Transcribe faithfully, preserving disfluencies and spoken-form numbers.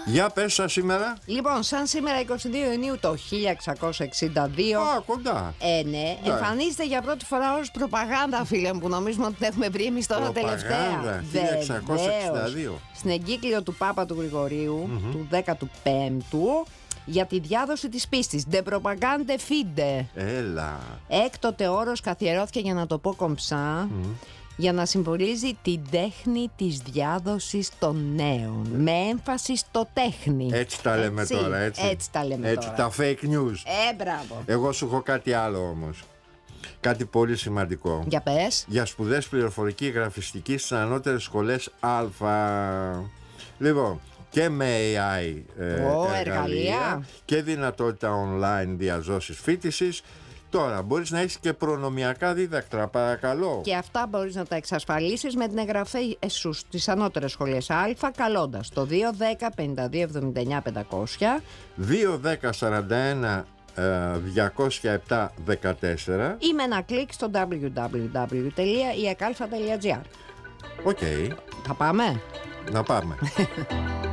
Για πες σας σήμερα. Λοιπόν, σαν σήμερα εικοστή δεύτερη Ιουνίου το χίλια εξακόσια εξήντα δύο. Α, κοντά. Ε, ναι, Ναι. εμφανίζεται για πρώτη φορά ως προπαγάνδα, φίλε μου, που νομίζουμε ότι την έχουμε βρει εμείς τώρα τελευταία. χίλια εξακόσια εξήντα δύο. Βεβαίως. Στην εγκύκλιο του Πάπα του Γρηγορίου, mm-hmm. του δέκατου πέμπτου, για τη διάδοση της πίστης. De propagande fide. Έλα. Έκτοτε όρος καθιερώθηκε, για να το πω κομψά, mm. για να συμβολίζει την τέχνη της διάδοσης των νέων. Με έμφαση στο τέχνη. Έτσι τα λέμε έτσι, τώρα, έτσι. Έτσι τα λέμε έτσι, τώρα. τα fake news. Ε, μπράβο. Εγώ σου έχω κάτι άλλο όμως. Κάτι πολύ σημαντικό. Για πες. Για σπουδές πληροφορική γραφιστική στις ανώτερες σχολές Α. Λοιπόν, και με έι άι ε, Ω, εργαλεία, εργαλεία και δυνατότητα online διαζώσης φοιτησης. Τώρα μπορείς να έχεις και προνομιακά δίδακτρα, παρακαλώ. Και αυτά μπορείς να τα εξασφαλίσεις με την εγγραφή σου στις ανώτερες σχολές Α, καλώντας το δύο δέκα πενήντα δύο εβδομήντα εννιά πεντακόσια, δύο δέκα σαράντα ένα διακόσια επτά δεκατέσσερα ή με ένα κλικ στο double-u double-u double-u τελεία i a k a l f a τελεία g r. Οκ. Θα πάμε. Να πάμε.